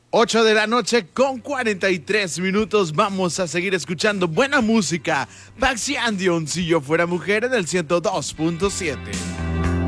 8 de la noche con 43 minutos. Vamos a seguir escuchando buena música. Baxi Andion, si yo fuera mujer, en el 102.7.